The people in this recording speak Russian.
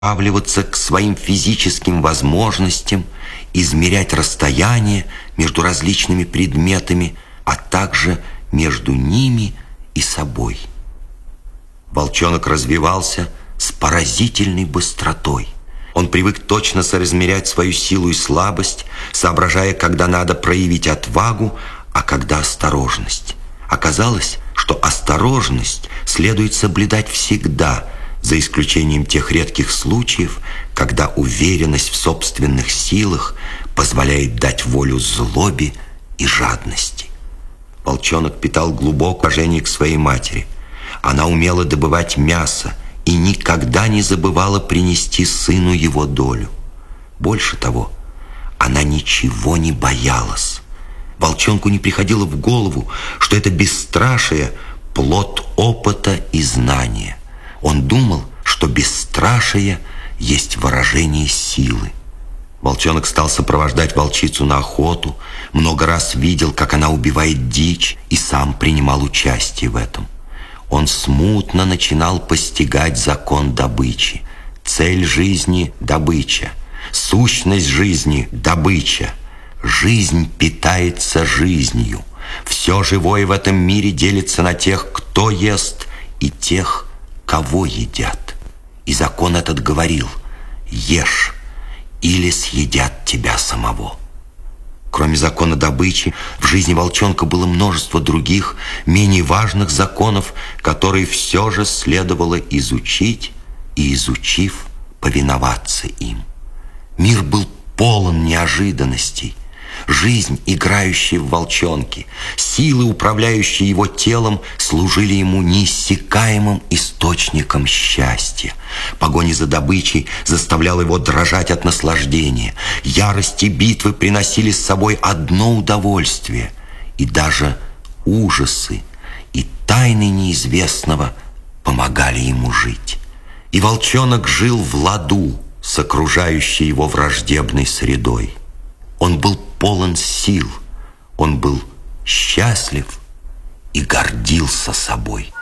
приноравливаться к своим физическим возможностям, измерять расстояние между различными предметами, а также между ними и собой. Волчонок развивался с поразительной быстротой. Он привык точно соразмерять свою силу и слабость, соображая, когда надо проявить отвагу, а когда осторожность. Оказалось, что осторожность следует соблюдать всегда, за исключением тех редких случаев, когда уверенность в собственных силах позволяет дать волю злобе и жадности. Волчонок питал глубокое уважение к своей матери. Она умела добывать мясо и никогда не забывала принести сыну его долю. Больше того, она ничего не боялась. Волчонку не приходило в голову, что это бесстрашие – плод опыта и знания. Он думал, что бесстрашие есть выражение силы. Волчонок стал сопровождать волчицу на охоту, много раз видел, как она убивает дичь, и сам принимал участие в этом. Он смутно начинал постигать закон добычи. Цель жизни – добыча, сущность жизни – добыча. Жизнь питается жизнью. Все живое в этом мире делится на тех, кто ест, и тех, кого едят. И закон этот говорил: ешь, или съедят тебя самого. Кроме закона добычи, в жизни волчонка было множество других, менее важных законов, которые все же следовало изучить и, изучив, повиноваться им. Мир был полон неожиданностей. Жизнь, играющая в волчонке, силы, управляющие его телом, служили ему неиссякаемым источником счастья. Погоня за добычей заставляла его дрожать от наслаждения. Ярости битвы приносили с собой одно удовольствие, и даже ужасы и тайны неизвестного помогали ему жить. И волчонок жил в ладу с окружающей его враждебной средой. Он был полон сил, он был счастлив и гордился собой.